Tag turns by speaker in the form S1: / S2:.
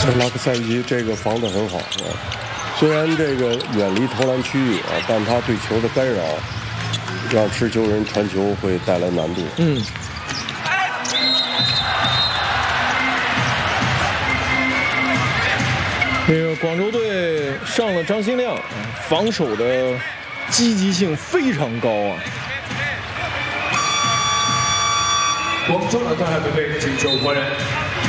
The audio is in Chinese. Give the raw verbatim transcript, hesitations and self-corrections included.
S1: 拉克塞维奇这个防得很好啊，虽然这个远离投篮区域啊，但他对球的干扰，让持球人传球会带来难度。
S2: 嗯。这个广州队上了张新亮，防守的积极性非常高啊。
S3: 廣州南大校隊請做過人。